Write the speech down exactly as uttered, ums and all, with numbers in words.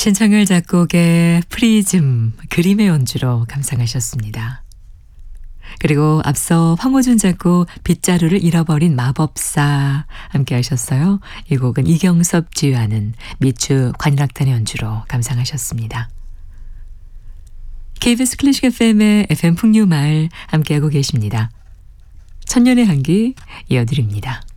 신창열 작곡의 프리즘, 그림의 연주로 감상하셨습니다. 그리고 앞서 황호준 작곡 빗자루를 잃어버린 마법사 함께 하셨어요. 이 곡은 이경섭 지휘하는 미추 관현악단의 연주로 감상하셨습니다. 케이비에스 클래식 에프엠의 에프엠 풍류마을 함께하고 계십니다. 천년의 향기 이어드립니다.